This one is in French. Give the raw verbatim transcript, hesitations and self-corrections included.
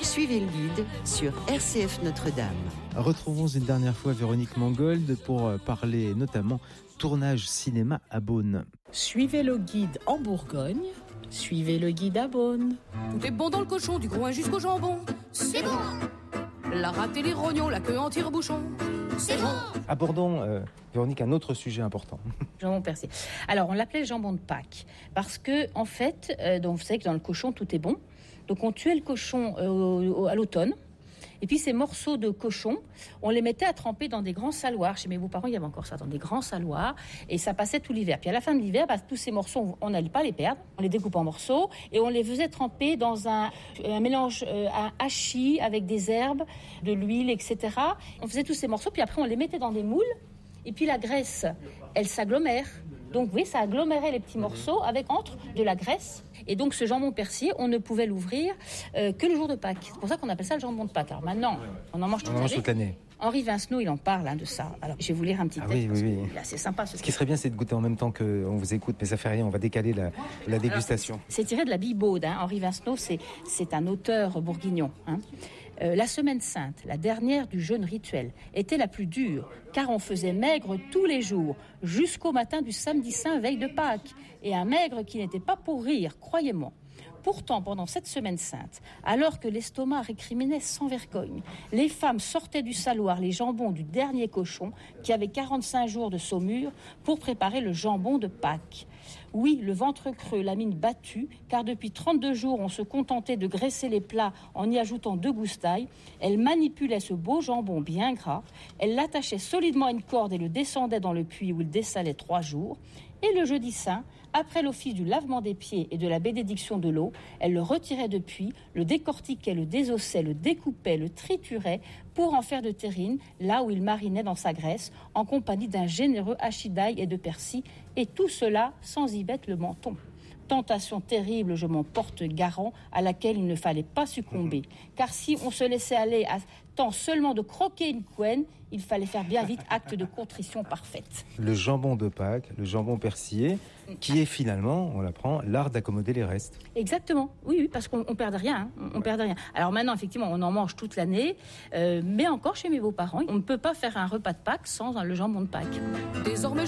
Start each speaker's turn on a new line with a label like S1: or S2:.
S1: Suivez le guide sur R C F Notre-Dame.
S2: Retrouvons une dernière fois Véronique Mangold pour parler notamment tournage cinéma à Beaune.
S3: Suivez le guide en Bourgogne, suivez le guide à Beaune.
S4: Tout est bon dans le cochon, du groin jusqu'au jambon. C'est bon. La rate et les rognons, la queue en tire-bouchon. C'est bon.
S2: Abordons, euh, Véronique, un autre sujet important.
S5: Jambon persillé. Alors, on l'appelait le jambon de Pâques parce que, en fait, euh, donc, vous savez que dans le cochon, tout est bon. Donc, on tuait le cochon euh, au, au, à l'automne. Et puis, ces morceaux de cochon, on les mettait à tremper dans des grands saloirs. Chez mes beaux-parents, il y avait encore ça, dans des grands saloirs. Et ça passait tout l'hiver. Puis, à la fin de l'hiver, bah, tous ces morceaux, on n'allait pas les perdre. On les découpe en morceaux et on les faisait tremper dans un, un mélange, euh, un hachis avec des herbes, de l'huile, et cetera. On faisait tous ces morceaux, puis après, on les mettait dans des moules. Et puis, la graisse, elle s'agglomère. Donc, vous voyez, ça agglomérait les petits morceaux avec entre de la graisse. Et donc, ce jambon persillé, on ne pouvait l'ouvrir euh, que le jour de Pâques. C'est pour ça qu'on appelle ça le jambon de Pâques. Alors maintenant, on en mange toute,
S2: on en mange toute l'année.
S5: Henri Vincenot, il en parle hein, de ça. Alors, je vais vous lire un petit
S2: ah,
S5: texte.
S2: Oui, oui, oui.
S5: Là, c'est sympa. Ce,
S2: ce qui serait bien, c'est de goûter en même temps qu'on vous écoute, mais ça fait rien. On va décaler la, la dégustation.
S5: Alors, c'est tiré de la Bibaude. Hein. Henri Vincenot, c'est, c'est un auteur bourguignon. Hein. Euh, la semaine sainte, la dernière du jeûne rituel, était la plus dure, car on faisait maigre tous les jours, jusqu'au matin du samedi saint, veille de Pâques, et un maigre qui n'était pas pour rire, croyez-moi. Pourtant, pendant cette semaine sainte, alors que l'estomac récriminait sans vergogne, les femmes sortaient du saloir les jambons du dernier cochon, qui avait quarante-cinq jours de saumure, pour préparer le jambon de Pâques. Oui, le ventre creux, la mine battue, car depuis trente-deux jours, on se contentait de graisser les plats en y ajoutant deux goustailles. Elle manipulait ce beau jambon bien gras. Elle l'attachait solidement à une corde et le descendait dans le puits où il dessalait trois jours. Et le jeudi saint, après l'office du lavement des pieds et de la bénédiction de l'eau, elle le retirait du puits, le décortiquait, le désossait, le découpait, le triturait pour en faire de terrine, là où il marinait dans sa graisse, en compagnie d'un généreux hachis d'ail et de persil, et tout cela sans y mettre le menton. Tentation terrible, je m'en porte garant, à laquelle il ne fallait pas succomber. Car si on se laissait aller à temps seulement de croquer une couenne, il fallait faire bien vite acte de contrition parfaite.
S2: Le jambon de Pâques, le jambon persillé, qui est finalement, on l'apprend, l'art d'accommoder les restes.
S5: Exactement, oui, oui, parce qu'on ne perd rien, hein, on perd rien. Alors maintenant, effectivement, on en mange toute l'année, euh, mais encore chez mes beaux-parents, on ne peut pas faire un repas de Pâques sans hein, le jambon de Pâques.
S4: Désormais,